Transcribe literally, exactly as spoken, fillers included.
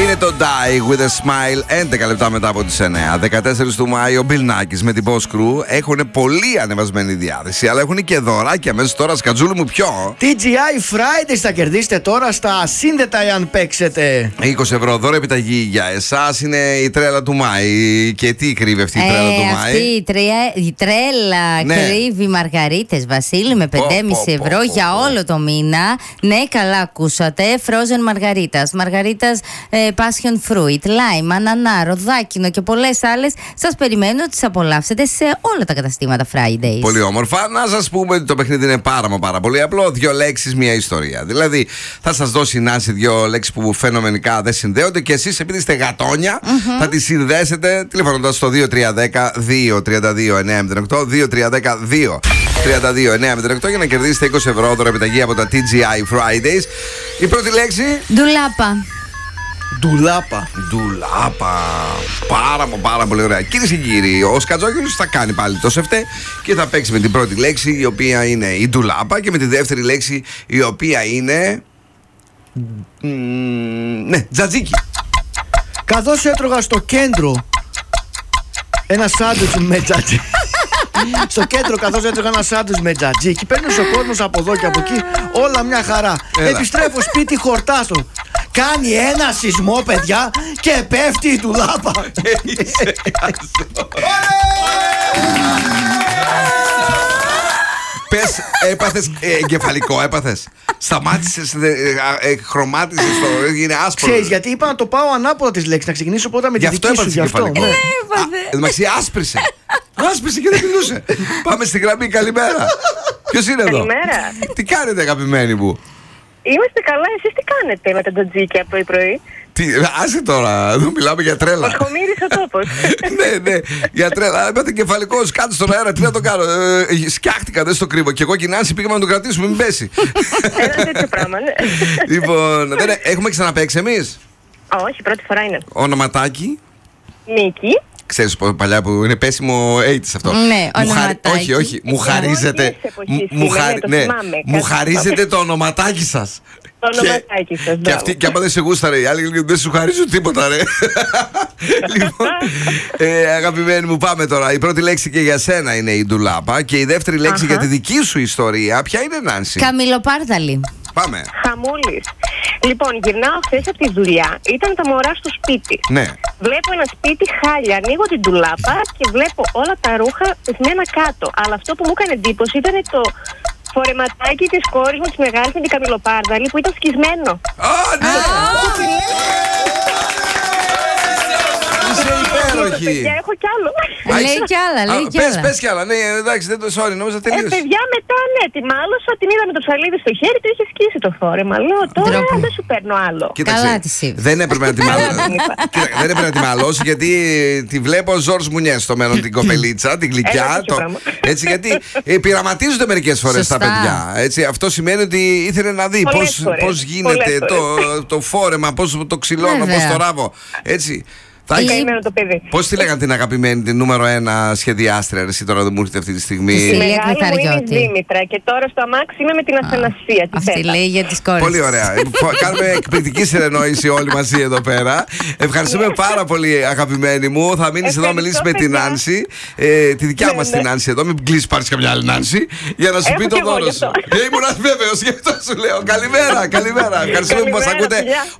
Είναι το Die with a Smile, έντεκα λεπτά μετά από τις εννιά. δεκατέσσερις του Μάη, ο Bill Nackis με την Boss Crew έχουν πολύ ανεβασμένη διάθεση, αλλά έχουν και δωράκια μέσα τώρα. Σκατζούλου μου, ποιο? τι τζι άι Fridays θα κερδίσετε τώρα στα σύνδετα εάν παίξετε. είκοσι ευρώ δώρο επιταγή για εσάς. Είναι η τρέλα του Μάη. Και τι κρύβει αυτή η τρέλα ε, του Μάη? Αυτή η, τρία, η τρέλα ναι. κρύβει μαργαρίτες, Βασίλη, με πέντε κόμμα πέντε ευρώ πω, για πω. όλο το μήνα. Ναι, καλά ακούσατε. Frozen μαργαρίτας, μαργαρίτας ε, passion fruit, lime, ανανά, ροδάκινο και πολλές άλλες. Σας περιμένω να τις απολαύσετε σε όλα τα καταστήματα Fridays. Πολύ όμορφα. Να σας πούμε ότι το παιχνίδι είναι πάρα μα πάρα πολύ απλό. Δύο λέξεις, μία ιστορία. Δηλαδή θα σας δώσει η Νάνση δύο λέξεις που φαινομενικά δεν συνδέονται και εσείς, επειδή είστε γατόνια, mm-hmm. θα τις συνδέσετε τηλεφωνώντας στο δύο τρία ένα μηδέν δύο τρία δύο εννιά μηδέν οκτώ δύο τρία ένα δύο τρία δύο εννιά μηδέν οκτώ για να κερδίσετε είκοσι ευρώ δώρο επιταγή από τα τι τζι άι Fridays. Η πρώτη λέξη. Ντουλάπα. Ντουλάπα. Ντουλάπα. Πάρα πάρα πολύ ωραία. Κυρίες και κύριοι, ο Σκατζόγιος θα κάνει πάλι το σεφτέ και θα παίξει με την πρώτη λέξη, η οποία είναι η ντουλάπα, και με τη δεύτερη λέξη, η οποία είναι. Μ, ναι, τζατζίκι. Καθώς έτρωγα στο κέντρο ένα σάντουιτς με τζατζίκι. Στο κέντρο, καθώς έτρωγα ένα σάντουιτς με τζατζίκι, παίρνει ο κόσμος από εδώ και από εκεί, όλα μια χαρά. Έλα. Επιστρέφω σπίτι, χορτάστο. Κάνει ένα σεισμό, παιδιά, και πέφτει η ντουλάπα. Πες, έπαθες ε, εγκεφαλικό, έπαθες. Σταμάτησες, ε, ε, χρωμάτισες το, έγινε άσπρο. Ξέρεις γιατί είπα να το πάω ανάποδα τις λέξεις, να ξεκινήσω πρώτα με τη δική σου, γι' αυτό. Ναι. Εντάξει, άσπρισε. Άσπρισε και δεν μιλούσε. Πάμε στη γραμμή, καλημέρα. Ποιος είναι εδώ? Καλημέρα. Τι κάνετε, αγαπημένοι μου? Είμαστε καλά, εσείς τι κάνετε με τα τζατζίκια από το πρωί? Τι, άσε τώρα, εδώ μιλάμε για τρέλα. Ως χωμύρισε ο τόπος. Ναι, ναι, για τρέλα. Είμαστε κεφαλικός, κάτω στον αέρα, τι να το κάνω. Ε, σκιάχτηκα, δεν στο κρύβω. Και εγώ και η Νάνση πήγαμε να το κρατήσουμε, μην πέσει. Ένα τέτοιο πράγμα, ναι. Λοιπόν, δεν, έχουμε ξαναπαίξει εμείς? Όχι, πρώτη φορά είναι. Ονοματάκι? Νίκη. Ξέρεις παλιά που είναι πέσιμο ογδόντα αυτό. Ναι, ονοματάκι. Όχι, όχι, μου χαρίζετε. Μου χαρίζετε το ονοματάκι σας. Το ονοματάκι σας. Και αυτή, και άμα δεν σε γούσταρε, οι άλλοι δεν σου χαρίζουν τίποτα, ρε. Λοιπόν, ε, αγαπημένοι μου, πάμε τώρα. Η πρώτη λέξη και για σένα είναι η ντουλάπα. Και η δεύτερη λέξη για τη δική σου ιστορία, ποια είναι, Νάνση? Καμιλοπάρδαλη. Πάμε. Χαμούλης. Λοιπόν, γυρνάω χθες από τη δουλειά. Ήταν τα μωρά στο σπίτι. Ναι. Βλέπω ένα σπίτι χάλια. Ανοίγω την ντουλάπα και βλέπω όλα τα ρούχα πεσμένα κάτω. Αλλά αυτό που μου έκανε εντύπωση ήταν το φορεματάκι της κόρης μου της μεγάλης με την καμιλοπάρδαλη που ήταν σκισμένο. Α, ναι! Είσαι υπέροχη. Παιδιά, έχω κι άλλο. Λέει κι άλλα, λέει κι άλλα. Πες κι άλλα, ναι, εντάξει, δεν το sorry, νόμιζα Ε, τελείωσε. παιδιά, μετά ναι, τη μάλωσα, την είδα με το ψαλίδι στο χέρι, του είχε σκίσει το φόρεμα. Λέω τώρα Ντροπή. δεν σου παίρνω άλλο. Κοίταξε, Καλά της είπες. δεν έπρεπε να τη μαλώσει. Δεν έπρεπε να τη μαλώσει, γιατί τη βλέπω Ζορς Μουνιές στο μέλλον την κοπελίτσα, την γλυκιά. Ένα τέτοιο το- πράγμα. Έτσι, γιατί ε, πειραματίζονται μερικές φορές τα Σωστά. παιδιά. Έτσι, αυτό σημαίνει ότι ήθελε να δει Πολλές πώς, φορές. πώς γίνεται Πολλές το, το φόρεμα, πώς το ξυλώνω, πώς Βέβαια. το ράβω. Έτσι. Θα Ή- έχεις- Καημένο το παιδί. Πώς τη λέγανε την αγαπημένη, την νούμερο ένα σχεδιάστρια, εσύ τώρα δεν μου έρχεται αυτή τη στιγμή. Η Η Ηλία μεγάλη μου είναι η Κληθαριώτη. Δήμητρα και τώρα στο αμάξι είμαι με την Αθανασία. τη Αυτή Πέτα. λέει για τις κόρες. Πολύ ωραία. Φο- Κάνουμε εκπληκτική συνεννόηση όλοι μαζί εδώ πέρα. Ευχαριστούμε πάρα πολύ, αγαπημένη μου. Θα μείνει εδώ να μιλήσει με την παιδιά. Νάνση. Ε, τη δικιά Ναι, μα ναι. την Νάνση εδώ. Μην κλείσει πάρει καμιά άλλη Νάνση. Για να σου Έχω πει κι το εγώ δώρο γι' σου. αυτό. Και ήμουν βέβαιο, γι' αυτό σου λέω. Καλημέρα, καλημέρα. Ευχαριστούμε που μα Καλημέρα, ακούτε φιλιά.